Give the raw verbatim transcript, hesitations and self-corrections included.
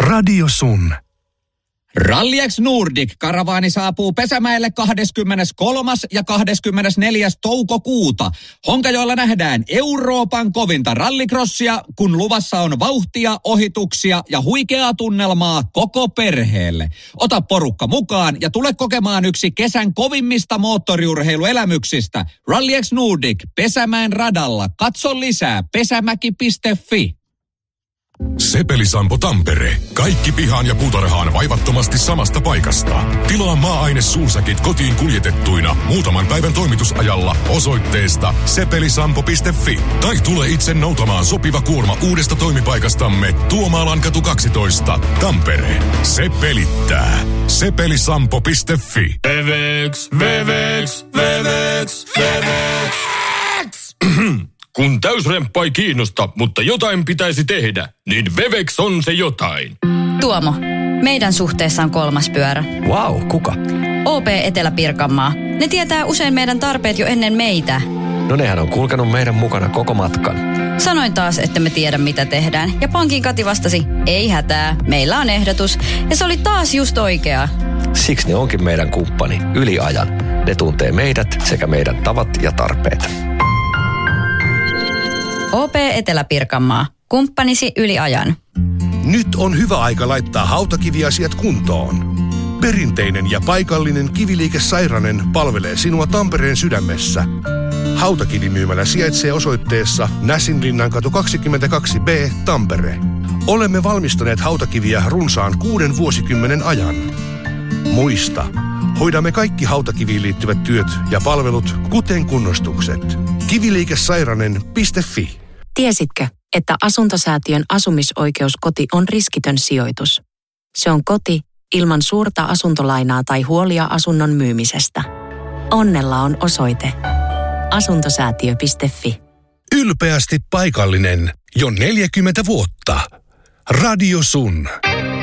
Radio Sun. Rally X Nordic -karavaani saapuu Pesämäelle kahdeskymmeneskolmas ja kahdeskymmenesneljäs toukokuuta. Honkajoella nähdään Euroopan kovinta rallycrossia, kun luvassa on vauhtia, ohituksia ja huikeaa tunnelmaa koko perheelle. Ota porukka mukaan ja tule kokemaan yksi kesän kovimmista moottoriurheiluelämyksistä. Rally X Nordic Pesämäen radalla. Katso lisää pesämäki piste fi. Sepeli-Sampo Tampere. Kaikki pihaan ja puutarhaan vaivattomasti samasta paikasta. Tilaa maa-aine suusäkit kotiin kuljetettuina muutaman päivän toimitusajalla osoitteesta sepelisampo piste fi. Tai tule itse noutamaan sopiva kuorma uudesta toimipaikastamme Tuomaallankatu kaksitoista, Tampere. Se pelittää. sepelisampo piste fi. Wevex, Wevex, Wevex, Wevex. Kun täysremppa ei kiinnosta, mutta jotain pitäisi tehdä, niin Wevex on se jotain. Tuomo, meidän suhteessa on kolmas pyörä. Vau, wow, kuka? O P Etelä-Pirkanmaa. Ne tietää usein meidän tarpeet jo ennen meitä. No nehän on kulkenut meidän mukana koko matkan. Sanoin taas, että me tiedä mitä tehdään. Ja pankin Kati vastasi, ei hätää, meillä on ehdotus. Ja se oli taas just oikea. Siksi ne onkin meidän kumppani, yli ajan. Ne tuntee meidät sekä meidän tavat ja tarpeet. O P Etelä-Pirkanmaa. Kumppanisi yli ajan. Nyt on hyvä aika laittaa hautakiviasiat kuntoon. Perinteinen ja paikallinen Kiviliike Sairanen palvelee sinua Tampereen sydämessä. Hautakivimyymälä sijaitsee osoitteessa Näsinlinnankatu kaksikymmentäkaksi B, Tampere. Olemme valmistaneet hautakiviä runsaan kuuden vuosikymmenen ajan. Muista, hoidamme kaikki hautakiviin liittyvät työt ja palvelut, kuten kunnostukset. Kiviliikesairanen piste fi. Tiesitkö, että Asuntosäätiön asumisoikeuskoti on riskitön sijoitus? Se on koti ilman suurta asuntolainaa tai huolia asunnon myymisestä. Onnella on osoite asuntosäätiö piste fi. Ylpeästi paikallinen jo neljäkymmentä vuotta. Radio Sun.